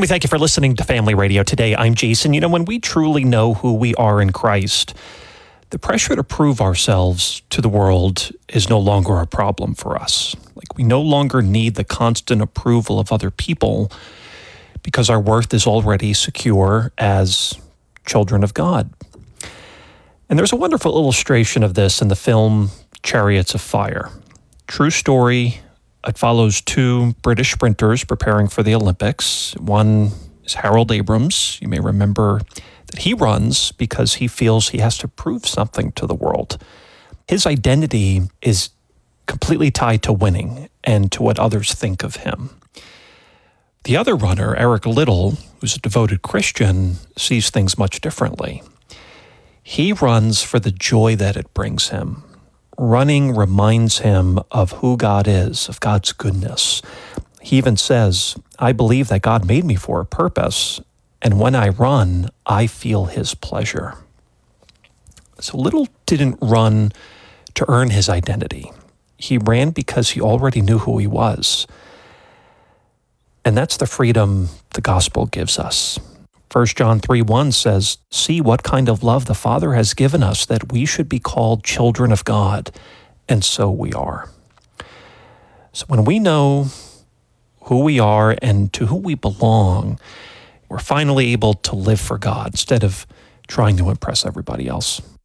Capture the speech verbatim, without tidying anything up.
And we thank you for listening to Family Radio today. I'm Jason. You know, when we truly know who we are in Christ, the pressure to prove ourselves to the world is no longer a problem for us. Like, we no longer need the constant approval of other people because our worth is already secure as children of God. And there's a wonderful illustration of this in the film Chariots of Fire. True story. It follows two British sprinters preparing for the Olympics. One is Harold Abrams. You may remember that he runs because he feels he has to prove something to the world. His identity is completely tied to winning and to what others think of him. The other runner, Eric Liddell, who's a devoted Christian, sees things much differently. He runs for the joy that it brings him. Running reminds him of who God is, of God's goodness. He even says, I believe that God made me for a purpose, and when I run, I feel his pleasure. So Liddell didn't run to earn his identity. He ran because he already knew who he was. And that's the freedom the gospel gives us. First John three one says, see what kind of love the Father has given us that we should be called children of God, and so we are. So when we know who we are and to who we belong, we're finally able to live for God instead of trying to impress everybody else.